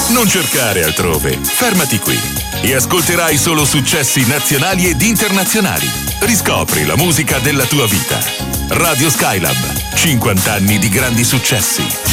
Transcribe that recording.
Non cercare altrove, fermati qui e ascolterai solo successi nazionali ed internazionali. Riscopri la musica della tua vita. Radio Skylab, 50 anni di grandi successi.